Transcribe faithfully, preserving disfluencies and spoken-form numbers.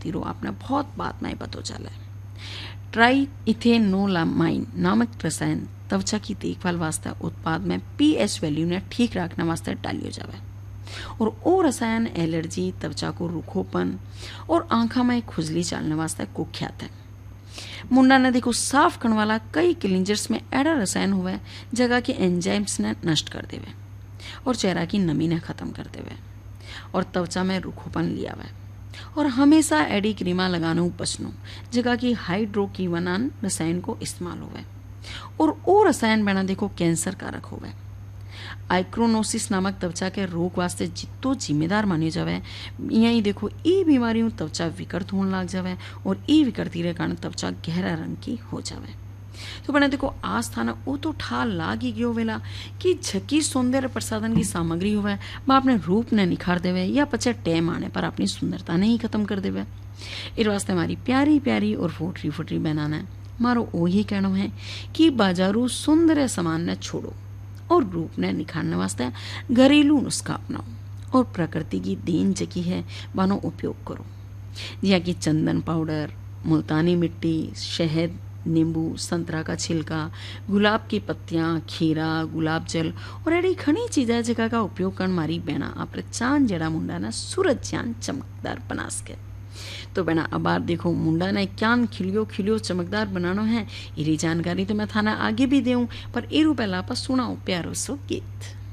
करती रहो, आपने बहुत बात में पतो चले। ट्राई इथेनोलामाइन नामक रसायन त्वचा की देखभाल वास्ते उत्पाद में पीएच वैल्यू ने ठीक रखने वास्ते डालियो जावे और वो रसायन एलर्जी, त्वचा को रूखोपन और आंखों में खुजली चलने वास्ते कुख्यात है। मुंडा ने देखो साफ करने वाला कई क्लींजर्स में ऐसा रसायन हुआ जगह के एंजाइम्स ने नष्ट कर देवे और चेहरा की नमी ने खत्म कर देवे और त्वचा में रूखोपन लिया हुआ। और हमेशा एडी क्रीमा लगानो बचनो जगह की हाइड्रोक्विनोन रसायन को इस्तेमाल होवे और वो रसायन बना देखो कैंसर कारक होवे। आइक्रोनोसिस नामक त्वचा के रोग वास्ते जितो जिम्मेदार मानी जावे, यही देखो ई बीमारियों त्वचा विकृत होने लग जावे और ई विकृति के कारण त्वचा गहरा रंग की हो जावे। तो बने देखो आज थाना वो तो ठाल लाग ही गयो वेला कि झकी सौंदर्य प्रसाधन की सामग्री होवे वह अपने रूप ने निखार देवे या पचे टैम आने पर अपनी सुंदरता ने ही खत्म कर देवे। इस वास्ते हमारी प्यारी प्यारी और फोटरी फोटरी बनाना है मारो वो ही कहना है कि बाजारू सुंदर सामान ने छोड़ो और रूप ने निखारने वास्ते घरेलू नुस्खा अपनाओ और प्रकृति की देन जकी है बानो उपयोग करो, जिया कि चंदन पाउडर, मुल्तानी मिट्टी, शहद, नींबू, संतरा का छिलका, गुलाब की पत्तियां, खीरा, गुलाब जल और ऐसी घनी चीज़ें जगह का उपयोग कर मारी बेना आप चांद जड़ा मुंडा ना सूरज जान चमकदार बना सके। तो बेना अब आप देखो मुंडा ने क्यान खिलियो खिलियो चमकदार बनानो है। इरी जानकारी तो मैं थाना आगे भी देऊं पर एरू पहला पर सुनाओ प्यारो सो गीत।